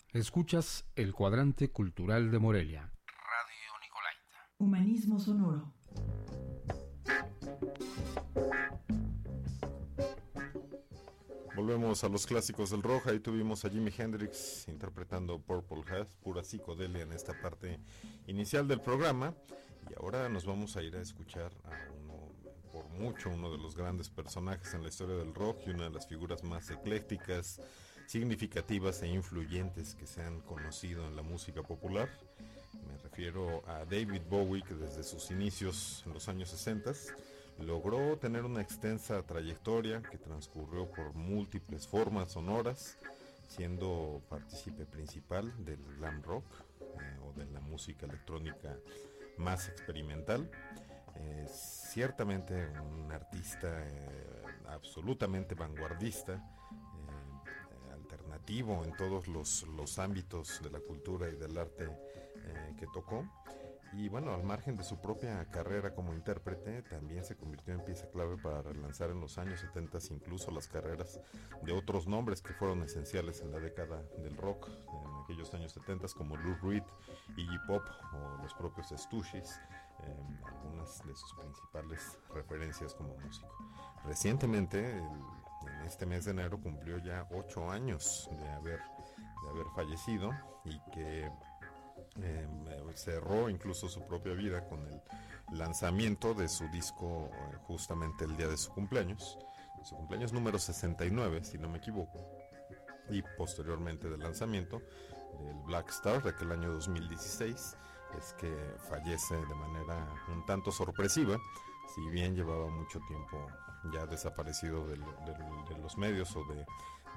Escuchas el Cuadrante Cultural de Morelia. Radio Nicolaita. Humanismo sonoro. Volvemos a los clásicos del rock. Ahí tuvimos a Jimi Hendrix interpretando Purple Haze, pura psicodelia en esta parte inicial del programa. Y ahora nos vamos a ir a escuchar a uno de los grandes personajes en la historia del rock y una de las figuras más eclécticas, significativas e influyentes que se han conocido en la música popular. Me refiero a David Bowie, que desde sus inicios en los años 60 logró tener una extensa trayectoria que transcurrió por múltiples formas sonoras, siendo partícipe principal del glam rock o de la música electrónica más experimental. Ciertamente un artista absolutamente vanguardista, alternativo en todos los ámbitos de la cultura y del arte que tocó. Y bueno, al margen de su propia carrera como intérprete, también se convirtió en pieza clave para relanzar en los años 70 incluso las carreras de otros nombres que fueron esenciales en la década del rock en aquellos años 70, como Lou Reed, Iggy Pop o los propios Stooges, algunas de sus principales referencias como músico. Recientemente, en este mes de enero, cumplió ya 8 años de haber fallecido, y que cerró incluso su propia vida con el lanzamiento de su disco justamente el día de su cumpleaños número 69, si no me equivoco, y posteriormente del lanzamiento del Black Star de aquel año 2016 es que fallece de manera un tanto sorpresiva, si bien llevaba mucho tiempo ya desaparecido de los medios o de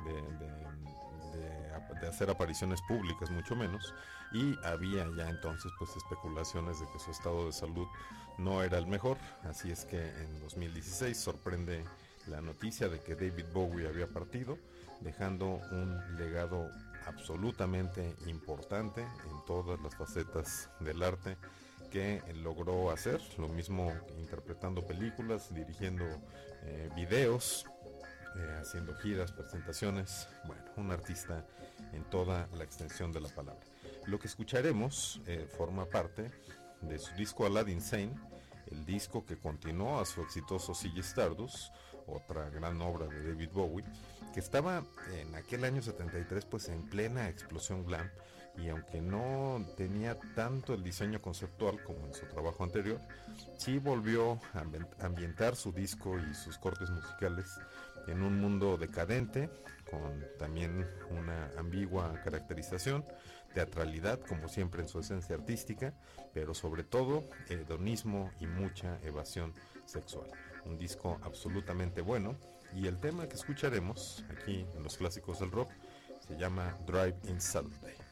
hacer apariciones públicas, mucho menos, y había ya entonces pues especulaciones de que su estado de salud no era el mejor. Así es que en 2016 sorprende la noticia de que David Bowie había partido, dejando un legado absolutamente importante en todas las facetas del arte que logró hacer, lo mismo interpretando películas, dirigiendo videos, haciendo giras, presentaciones. Bueno, un artista en toda la extensión de la palabra. Lo que escucharemos forma parte de su disco Aladdin Sane, el disco que continuó a su exitoso Ziggy Stardust, otra gran obra de David Bowie, que estaba en aquel año 73 pues en plena explosión glam, y aunque no tenía tanto el diseño conceptual como en su trabajo anterior, sí volvió a ambientar su disco y sus cortes musicales en un mundo decadente, con también una ambigua caracterización, teatralidad como siempre en su esencia artística, pero sobre todo hedonismo y mucha evasión sexual. Un disco absolutamente bueno, y el tema que escucharemos aquí en los clásicos del rock se llama Drive-In Saturday.